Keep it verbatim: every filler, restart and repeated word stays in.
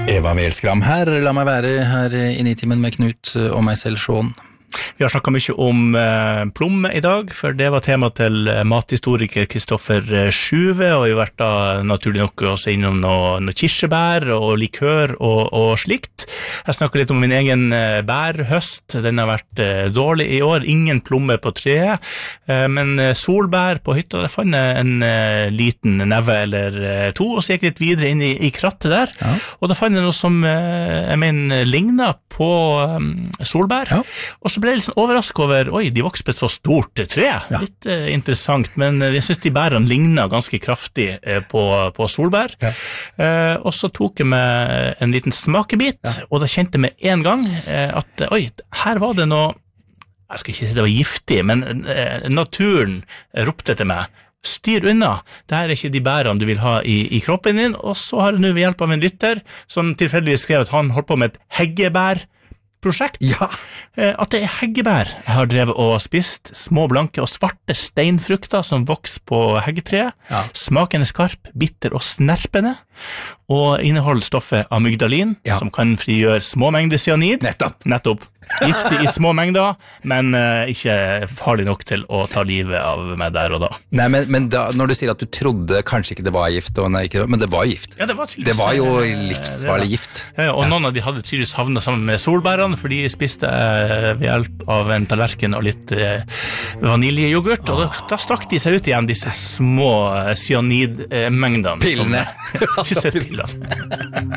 Eva Welskram her, la meg være her i Nitimen med Knut og meg selv, Sean. Vi har snakket mye om eh, plomme i dag, for det var tema til mathistoriker Kristoffer Sjuve, og vi har vært da naturlig nok også innom noe, noe kirsebær og likør og, og slikt. Jeg snakket litt om min egen eh, bærhøst, den har vært eh, dårlig i år, ingen plomme på treet, eh, men solbær på hytta, der fant jeg en eh, liten neve eller eh, to, og så gikk jeg litt videre inn i, i krattet der, ja. Og da fant jeg noe som eh, jeg mener lignet på um, solbær, ja. Og så ble jeg litt sånn overrasket over, oi, de vokser på så stort tre, ja. Litt uh, interessant, men uh, jeg synes de bærene ligner ganske kraftig uh, på, på solbær, ja. uh, og så tok jeg med en liten smakebit, ja. Og da kjente jeg med en gang uh, at, oi, her var det noe, jeg skal ikke si det var giftig, men uh, naturen ropte til meg, styr unna, det her er ikke de bærene du vil ha i, i kroppen din, og så har jeg nå ved hjelp av en lytter, som tilfeldigvis skrev at han holdt på med et heggebærprosjekt, ja. At det er heggebær jeg har drevet og spist, små blanke og svarte steinfrukter som vokser på heggetreet, ja. Smaken er skarp, bitter og snerpende, og inneholder stoffet amygdalin, ja. Som kan frigjøre små mengder cyanid. Nettopp. Nettopp. Giftig i små mengder, men uh, ikke farlig nok til å ta livet av meg der og da. Nei, men, men da, når du sier at du trodde kanskje ikke det var gift, og nei, ikke, men det var gift. Ja, det var tydeligvis. Det var jo livsfarlig gift. Ja, og ja. Noen av de hadde tydeligvis havnet sammen med solbærene, for de spiste uh, ved hjelp av en tallerken og litt uh, vaniljejoghurt, og da, da stakk de seg ut igjen, disse små uh, cyanidmengdene. Pillene. Som, disse pillene.